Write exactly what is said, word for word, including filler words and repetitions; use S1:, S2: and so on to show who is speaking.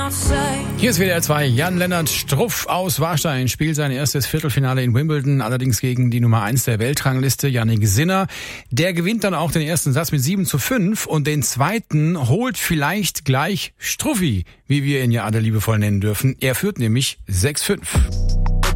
S1: Hier ist W D R zwei. Jan-Lennart Struff aus Warstein spielt sein erstes Viertelfinale in Wimbledon, allerdings gegen die Nummer eins der Weltrangliste, Jannik Sinner. Der gewinnt dann auch den ersten Satz mit sieben zu fünf und den zweiten holt vielleicht gleich Struffi, wie wir ihn ja alle liebevoll nennen dürfen. Er führt nämlich sechs fünf.